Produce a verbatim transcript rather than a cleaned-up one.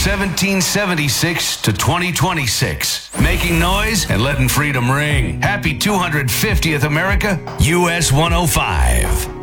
seventeen seventy-six to twenty twenty-six. Making noise and letting freedom ring. Happy two hundred fiftieth America, U S one oh five.